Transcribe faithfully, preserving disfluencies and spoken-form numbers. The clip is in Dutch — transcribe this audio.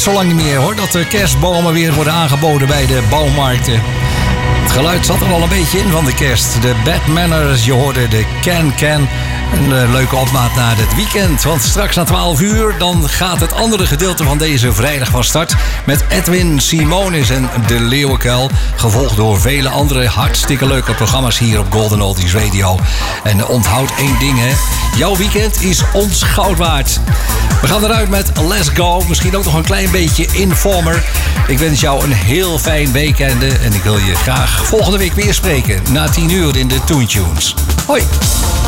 zo lang niet meer hoor, dat de kerstbomen weer worden aangeboden bij de bouwmarkten. Het geluid zat er al een beetje in van de kerst. De Bad Manners, je hoorde de Can Can. Een uh, leuke opmaat naar het weekend. Want straks na twaalf uur dan gaat het andere gedeelte van deze vrijdag van start. Met Edwin Simonis en De Leeuwenkuil. Gevolgd door vele andere hartstikke leuke programma's hier op Golden Oldies Radio. En onthoud één ding hè. Jouw weekend is ons goud waard. We gaan eruit met Let's Go. Misschien ook nog een klein beetje Informer. Ik wens jou een heel fijn weekende. En ik wil je graag volgende week weer spreken. Na tien uur in de Toon Tunes. Hoi.